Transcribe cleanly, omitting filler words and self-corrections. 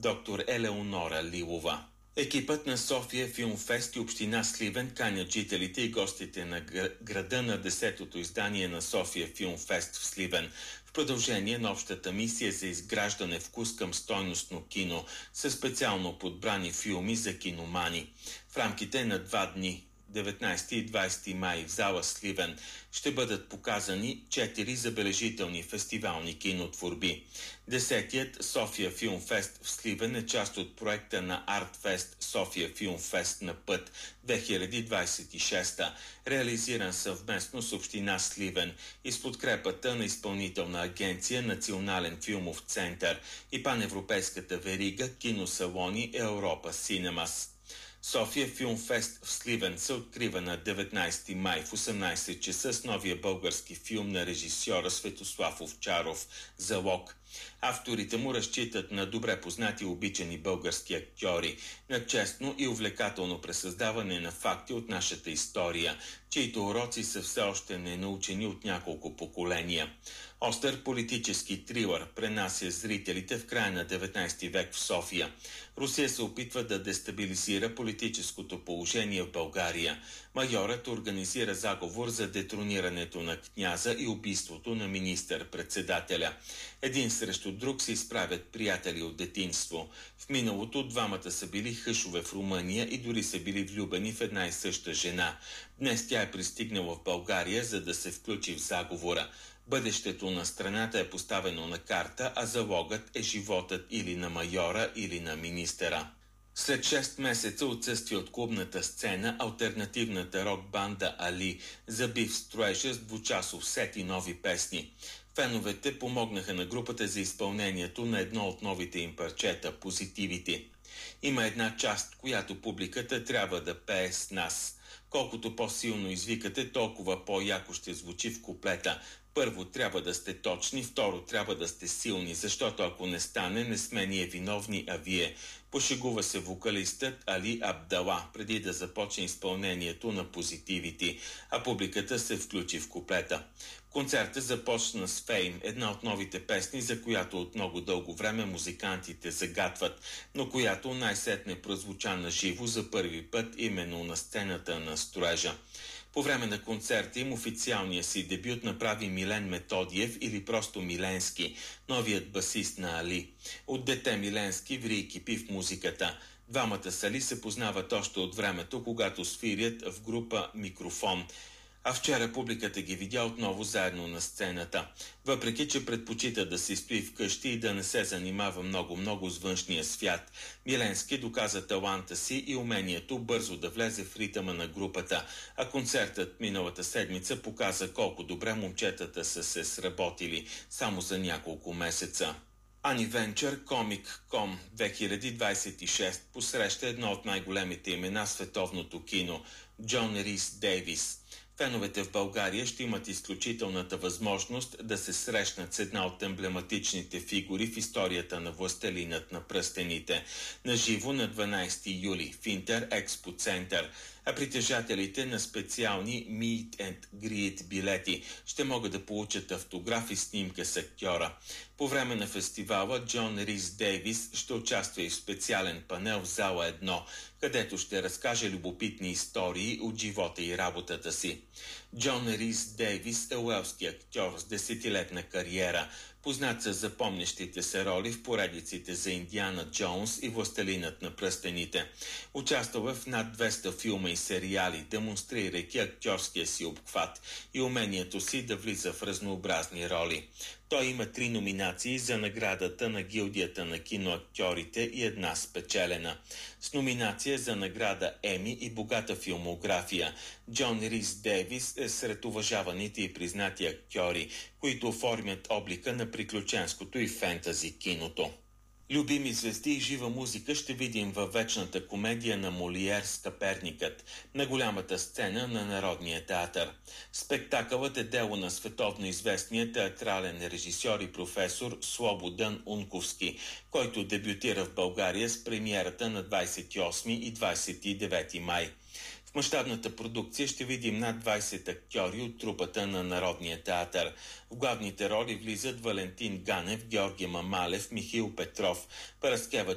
доктор Елеонора Лилова. Екипът на София Филмфест и община Сливен канят жителите и гостите на града на 10-то издание на София Филмфест в Сливен в продължение на общата мисия за изграждане вкус към стойностно кино със специално подбрани филми за киномани. В рамките на 2 дни, 19 и 20 май в зала Сливен, ще бъдат показани 4 забележителни фестивални кинотворби. 10-тият София Филмфест в Сливен е част от проекта на Артфест София Филмфест на път 2026, реализиран съвместно с община Сливен и с подкрепата на Изпълнителна агенция Национален филмов център и паневропейската верига киносалони Европа Синемас. София Филмфест в Сливен се открива на 19 май в 18 часа с новия български филм на режисьора Светослав Овчаров «Залог». Авторите му разчитат на добре познати и обичани български актьори, на честно и увлекателно пресъздаване на факти от нашата история, чието уроци са все още ненаучени от няколко поколения. Остър политически трилър пренася зрителите в края на 19 век в София. Русия се опитва да дестабилизира политическото положение в България. Майорът организира заговор за детронирането на княза и убийството на министър-председателя. Един срещу друг се изправят приятели от детинство. В миналото двамата са били хъшове в Румъния и дори са били влюбени в една и съща жена. Днес тя е пристигнала в България, за да се включи в заговора. Бъдещето на страната е поставено на карта, а залогът е животът или на майора, или на министъра. След 6 месеца отсъствие от клубната сцена, алтернативната рок-банда Али заби в строежа с двучасов сет и нови песни. Феновете помогнаха на групата за изпълнението на едно от новите им парчета – «Позитивите». Има една част, която публиката трябва да пее с нас. Колкото по-силно извикате, толкова по-яко ще звучи в куплета. Първо трябва да сте точни, второ трябва да сте силни, защото ако не стане, не сме ние виновни, а вие. Пошегува се вокалистът Али Абдала, преди да започне изпълнението на «Позитивите», а публиката се включи в куплета. Концертът започна с «Фейм», една от новите песни, за която от много дълго време музикантите загатват, но която най-сетне прозвуча на живо за първи път именно на сцената на строежа. По време на концерта им официалния си дебют направи Милен Методиев или просто Миленски, новият басист на Али. От дете Миленски ври и кипи в музиката. Двамата с Али се познават още от времето, когато свирят в група «Микрофон». А вчера публиката ги видя отново заедно на сцената. Въпреки че предпочита да си стои вкъщи и да не се занимава много с външния свят, Миленски доказа таланта си и умението бързо да влезе в ритъма на групата, а концертът миналата седмица показа колко добре момчетата са се сработили само за няколко месеца. Aniventure Comic-Con 2026 посреща едно от най-големите имена в световното кино – Джон Рис Дейвис. Феновете в България ще имат изключителната възможност да се срещнат с една от емблематичните фигури в историята на Властелинът на пръстените, наживо на 12 юли в Интер Експо Център, а притежателите на специални Meet and Greet билети ще могат да получат автограф и снимка с актьора. По време на фестивала Джон Рис Дейвис ще участва и в специален панел в зала 1, където ще разкаже любопитни истории от живота и работата си. Джон Рис Дейвис е уелски актьор с 10-летна кариера, познат с запомнящите се роли в поредиците за Индиана Джонс и Властелинът на пръстените. Участвал в над 200 филма и сериали, демонстрирайки актьорския си обхват и умението си да влиза в разнообразни роли. Той има 3 номинации за наградата на гилдията на киноактьорите и една спечелена. С номинация за награда Еми и богата филмография, Джон Рис Дейвис е сред уважаваните и признати актьори, които оформят облика на приключенското и фентази киното. Любими звезди и жива музика ще видим във вечната комедия на Молиер «Скъперникът» на голямата сцена на Народния театър. Спектакълът е дело на световно известния театрален режисьор и професор Слободан Унковски, който дебютира в България с премиерата на 28 и 29 май. В мащабната продукция ще видим над 20 актьори от трупата на Народния театър. В главните роли влизат Валентин Ганев, Георги Мамалев, Михаил Петров, Параскева